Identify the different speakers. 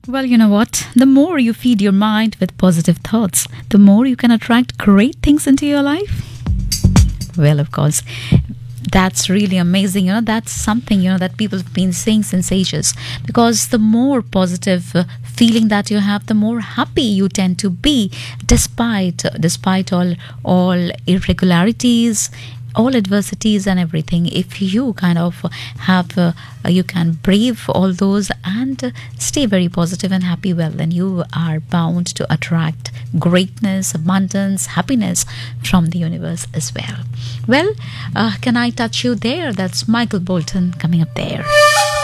Speaker 1: Well, you know what? The more you feed your mind with positive thoughts, the more you can attract great things into your life. Well, of course, that's really amazing. That's something, that people have been saying since ages. Because the more positive feeling that you have, the more happy you tend to be, despite all irregularities, all adversities and everything. If you kind of have you can brave all those and stay very positive and happy, well, then you are bound to attract greatness, abundance, happiness from the universe as well. Well, can I touch you there? That's Michael Bolton coming up there.